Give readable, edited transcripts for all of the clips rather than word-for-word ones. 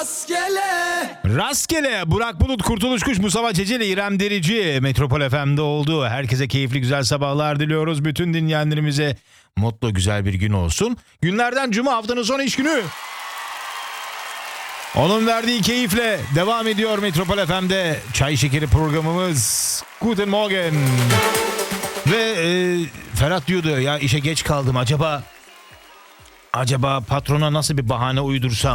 Rastgele Burak Bulut, Kurtuluş Kuş, Mustafa Ceceli, İrem Derici Metropol FM'de oldu. Herkese keyifli güzel sabahlar diliyoruz. Bütün dinleyenlerimize mutlu güzel bir gün olsun. Günlerden cuma, haftanın son iş günü. Onun verdiği keyifle devam ediyor Metropol FM'de Çay Şekeri programımız. Guten Morgen. Ve Ferhat diyordu ya, işe geç kaldım, acaba patrona nasıl bir bahane uydursam,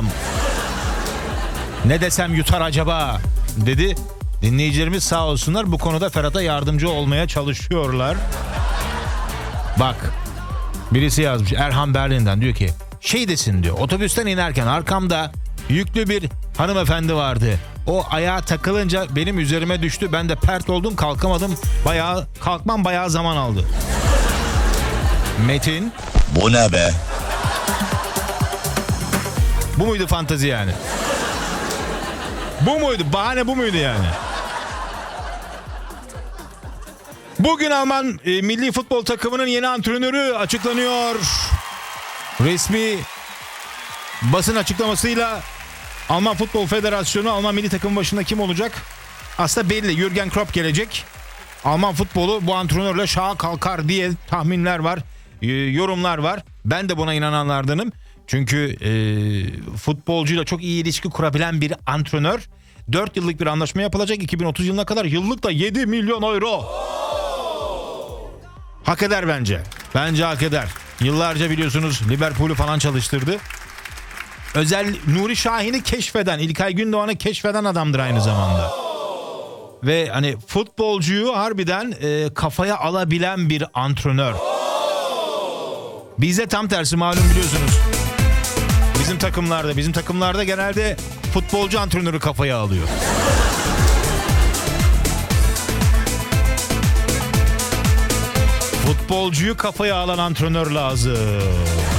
ne desem yutar acaba dedi. Dinleyicilerimiz sağ olsunlar bu konuda Ferhat'a yardımcı olmaya çalışıyorlar. Bak, birisi yazmış, Erhan Berlin'den, diyor ki şey desin diyor, otobüsten inerken arkamda yüklü bir hanımefendi vardı. O ayağa takılınca benim üzerime düştü. Ben de pert oldum, kalkamadım. Kalkmam bayağı zaman aldı. Metin. Bu ne be? Bu muydu fantezi yani? Bu muydu? Bahane bu muydu yani? Bugün Alman milli futbol takımının yeni antrenörü açıklanıyor. Resmi basın açıklamasıyla Alman Futbol Federasyonu Alman milli takımın başında kim olacak? Aslında belli. Jürgen Klopp gelecek. Alman futbolu bu antrenörle şaha kalkar diye tahminler var, yorumlar var. Ben de buna inananlardanım. Çünkü futbolcuyla çok iyi ilişki kurabilen bir antrenör. 4 yıllık bir anlaşma yapılacak 2030 yılına kadar. Yıllık da 7 milyon euro. Hak eder bence. Bence hak eder. Yıllarca biliyorsunuz Liverpool'u falan çalıştırdı. Özel Nuri Şahin'i keşfeden, İlkay Gündoğan'ı keşfeden adamdır aynı zamanda. Ve hani futbolcuyu harbiden kafaya alabilen bir antrenör. Bizde tam tersi, malum biliyorsunuz. Bizim takımlarda genelde futbolcu antrenörü kafaya alıyor. Futbolcuyu kafaya alan antrenör lazım.